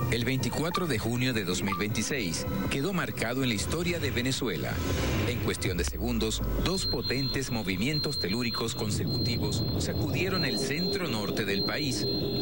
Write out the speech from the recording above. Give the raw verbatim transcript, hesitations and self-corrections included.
El veinticuatro de junio de dos mil veintiséis quedó marcado en la historia de Venezuela. En cuestión de segundos, dos potentes movimientos telúricos consecutivos sacudieron el centro norte del país,